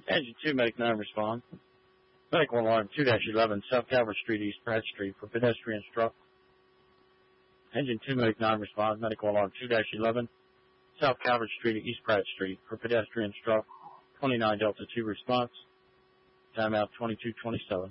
Engine 2, Medic 9 respond. Medical alarm 2-11, South Calvert Street, East Pratt Street for pedestrian struck. Engine 2, Medic 9 respond. Medical alarm 2-11, South Calvert Street, East Pratt Street for pedestrian struck. 29 Delta 2 response. Timeout 2227.